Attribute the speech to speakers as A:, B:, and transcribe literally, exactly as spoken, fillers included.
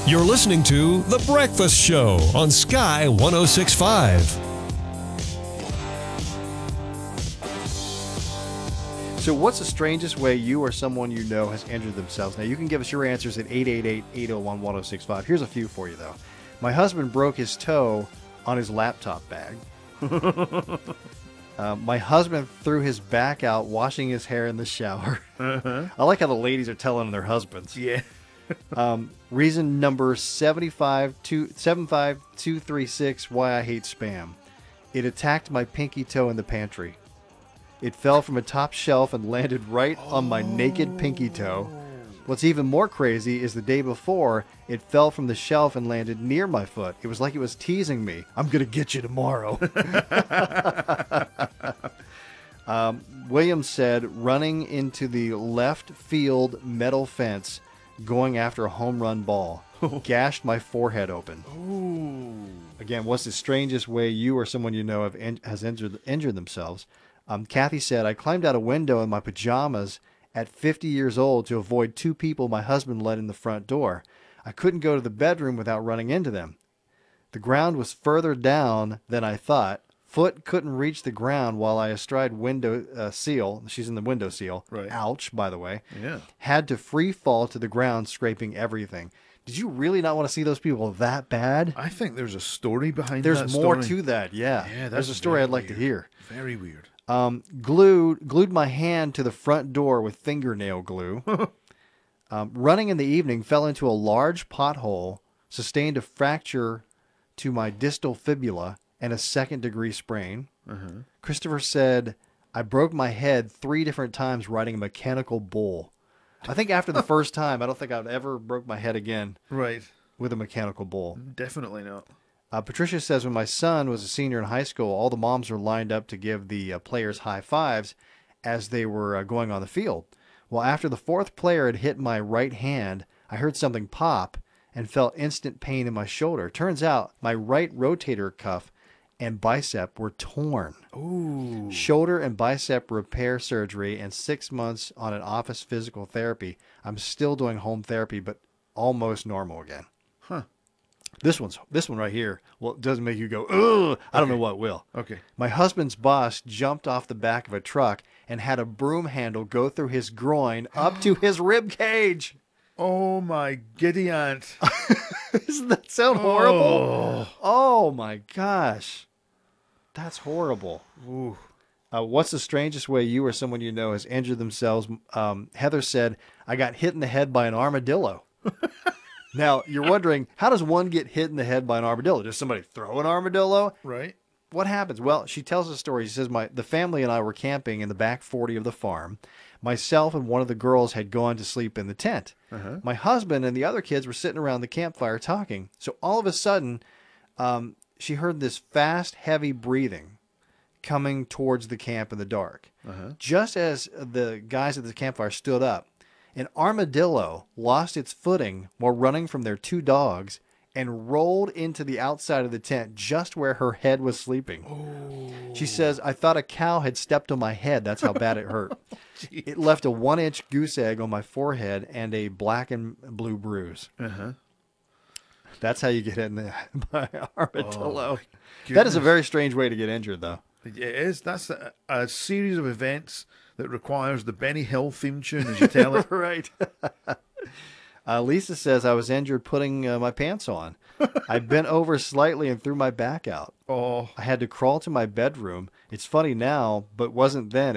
A: You're listening to The Breakfast Show on Sky one oh six point five.
B: So what's the strangest way you or someone you know has injured themselves? Now, you can give us your answers at eight eight eight, eight oh one, one oh six five. Here's a few for you, though. My husband broke his toe on his laptop bag. uh, my husband threw his back out washing his hair in the shower.
C: Uh-huh.
B: I like how the ladies are telling their husbands.
C: Yeah.
B: um, reason number seven five two three six, why I hate spam. It attacked my pinky toe in the pantry. It fell from a top shelf and landed right oh. on my naked pinky toe. What's even more crazy is the day before, it fell from the shelf and landed near my foot. It was like it was teasing me. I'm going to get you tomorrow. um, William said, running into the left field metal fence, going after a home run ball. Gashed my forehead open.
C: Ooh.
B: Again, what's the strangest way you or someone you know have in, has injured, injured themselves? Um, Kathy said, I climbed out a window in my pajamas at fifty years old to avoid two people my husband let in the front door. I couldn't go to the bedroom without running into them. The ground was further down than I thought. Foot couldn't reach the ground while I astride window uh, seal. She's in the window seal.
C: Right.
B: Ouch, by the way.
C: Yeah.
B: Had to free fall to the ground, scraping everything. Did you really not want to see those people that bad?
C: I think there's a story behind
B: there's
C: that
B: more
C: story.
B: to that, yeah.
C: Yeah, that's
B: there's a story I'd like
C: weird.
B: to hear.
C: Very weird.
B: Um, glued glued my hand to the front door with fingernail glue. um, running in the evening, fell into a large pothole, sustained a fracture to my distal fibula and a second degree sprain.
C: Uh-huh.
B: Christopher said, I broke my head three different times riding a mechanical bull. I think after the first time, I don't think I'd ever broke my head again
C: Right.
B: with a mechanical bull.
C: Definitely not.
B: Uh, Patricia says, when my son was a senior in high school, all the moms were lined up to give the uh, players high fives as they were uh, going on the field. Well, after the fourth player had hit my right hand, I heard something pop and felt instant pain in my shoulder. Turns out my right rotator cuff and bicep were torn.
C: Ooh.
B: Shoulder and bicep repair surgery and six months on an office physical therapy. I'm still doing home therapy, but almost normal again.
C: Huh.
B: This one's this one right here. Well, it doesn't make you go, ugh. I don't know what will.
C: Okay.
B: My husband's boss jumped off the back of a truck and had a broom handle go through his groin up to his rib cage.
C: Oh, my giddy aunt.
B: Doesn't that sound horrible?
C: Oh,
B: Oh my gosh. That's horrible.
C: Ooh.
B: Uh, what's the strangest way you or someone you know has injured themselves? Um, Heather said, I got hit in the head by an armadillo. Now, you're wondering, how does one get hit in the head by an armadillo? Does somebody throw an armadillo?
C: Right.
B: What happens? Well, she tells a story. She says, "My the family and I were camping in the back forty of the farm. Myself and one of the girls had gone to sleep in the tent.
C: Uh-huh.
B: My husband and the other kids were sitting around the campfire talking. So all of a sudden, um, she heard this fast, heavy breathing coming towards the camp in the dark.
C: Uh-huh.
B: Just as the guys at the campfire stood up, an armadillo lost its footing while running from their two dogs and rolled into the outside of the tent just where her head was sleeping.
C: Oh.
B: She says, I thought a cow had stepped on my head. That's how bad it hurt. It left a one-inch goose egg on my forehead and a black and blue bruise.
C: Uh-huh.
B: That's how you get in the by armadillo.
C: Oh,
B: that is a very strange way to get injured, though.
C: It is. That's a, a series of events that requires the Benny Hill theme tune as you tell it.
B: Right. Uh, Lisa says, I was injured putting uh, my pants on. I bent over slightly and threw my back out.
C: Oh.
B: I had to crawl to my bedroom. It's funny now, but wasn't then.